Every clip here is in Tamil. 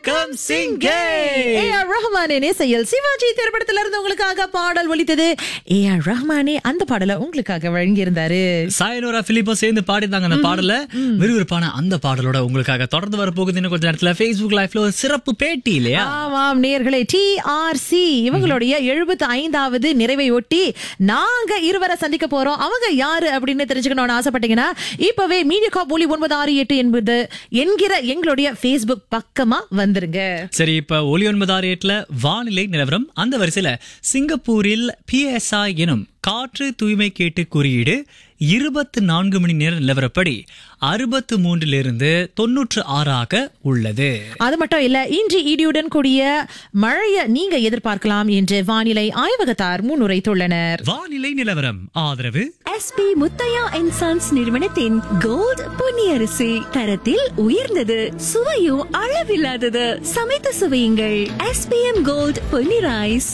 வணக்கம் சிங்கே. ஏஆர் ரஹ்மானின் இசையில் சிவாஜி திரைப்படத்துல இருந்து உங்களுக்காக பாடல் ஒலித்தது. ஏஆர் ரஹ்மானே அந்த பாடலை உங்களுக்காக வழங்கியிருந்தாரு. சாயனோரா பிலிப்போ சேர்ந்து பாடிருந்தாங்க அந்த பாடல. விறுவிறுப்பான அந்த பாடலோட உங்களுக்காக தொடர்ந்து வரப்போகுது இன்னும் கொஞ்ச நேரத்துல Facebook லைவ்ல ஒரு சிறப்பு பேட்டி இல்லையா? ஆமாம் நேயர்களே, TRC இவங்களுடைய 75வது நிறைவை ஒட்டி நாங்க இருவரை சந்திக்க போறோம். அவங்க யாரு அப்படின்னு தெரிஞ்சுக்கணும்னு ஆசைப்பட்டீங்கன்னா இப்பவே மீடியாகாப் ஒலி 968 என்பது என்கிற எங்களுடைய Facebook பக்கமா வந்துருங்க. சரி, இப்ப ஒலி 968ல வானிலை நிலவரம். அந்த வரிசையில சிங்கப்பூரில் PSI எனும் காற்று தூய்மை கேட்டு குறியீடு 24 மணி நேர நிலவரப்படி 63 96 உள்ளது. அது மட்டும் இல்ல, இன்று இடியுடன் கூடிய மழையை நீங்க எதிர்பார்க்கலாம் என்று வானிலை ஆய்வகத்தார் முன்னுரைத்துள்ளனர். வானிலை நிலவரம் ஆதரவு SP முத்தையா அண்ட் சன்ஸ் நிறுவனத்தின் கோல்ட் பொன்னியரிசி, தரத்தில் உயர்ந்தது, சுவையும் அளவில்லாதது. சமைத்து சுவையுங்கள். SPM gold Ponni rice.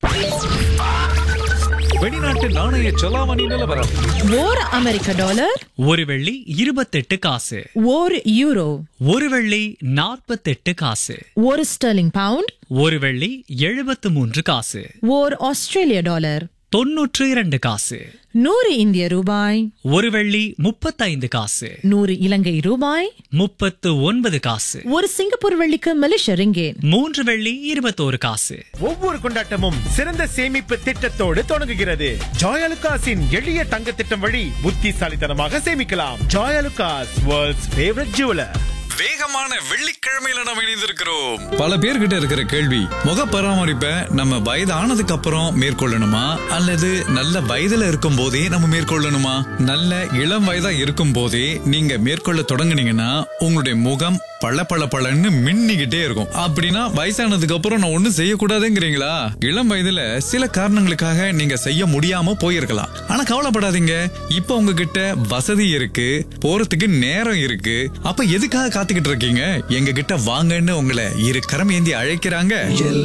வெளிநாட்டு நாணய செலாவணி நிலவரம். ஒரு அமெரிக்க டாலர் ஒரு வெள்ளி 28 காசு, ஒரு யூரோ ஒரு வெள்ளி 48 காசு, ஒரு ஸ்டெர்லிங் பவுண்ட் ஒரு வெள்ளி 73 காசு, ஒரு ஆஸ்திரேலிய டாலர் 92 காசு, 100 இந்திய ரூபாய், ஒரு வெள்ளி 35 காசு, 100 இலங்கை ரூபாய், 39 காசு, ஒரு சிங்கப்பூர் வெள்ளிக்கு மலேசிய ரிங்கேட், 3 வெள்ளி 21 காசு. ஒவ்வொரு கொண்டாட்டமும் சிறந்த சேமிப்பு திட்டத்தோடு தொடங்குகிறது. ஜாயலுகாஸின் எளிய தங்க திட்டம் வழி புத்திசாலித்தனமாக சேமிக்கலாம். Joyalukkas, world's favourite jeweller. வேகமான வெள்ளிக்கிழமையில நம்ம இணைந்திருக்கிறோம். பல பேர்கிட்ட இருக்கிற கேள்வி, முக பராமரிப்பை நம்ம வயது ஆனதுக்கு அப்புறம் மேற்கொள்ளணுமா அல்லது நல்ல வயதுல இருக்கும் போதே நம்ம மேற்கொள்ளணுமா? நல்ல இளம் வயதா இருக்கும் போதே நீங்க மேற்கொள்ள தொடங்குனீங்கன்னா உங்களுடைய முகம் பளபளன்னு மின்னிக்கிட்டே இருக்கும். அப்படின்னா வயசானதுக்கு அப்புறம் நான் ஒண்ணும் செய்யக்கூடாதுங்கிறீங்களா? இளம் வயதுல சில காரணங்களுக்காக நீங்க செய்ய முடியாம போயிருக்கலாம். ஆனா கவலைப்படாதீங்க, இப்ப உங்ககிட்ட வசதி இருக்கு, போறதுக்கு நேரம் இருக்கு. அப்ப எதுக்காக காத்துக்கிட்டு இருக்கீங்க? எங்க கிட்ட வாங்கன்னு உங்களை இரு கரம் ஏந்தி அழைக்கிறாங்க.